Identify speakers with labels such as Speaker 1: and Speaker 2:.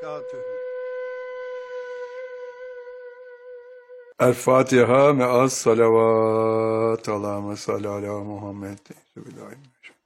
Speaker 1: وبركاته.
Speaker 2: El-Fatiha me'as salavat. Allahümme salli ala Muhammed.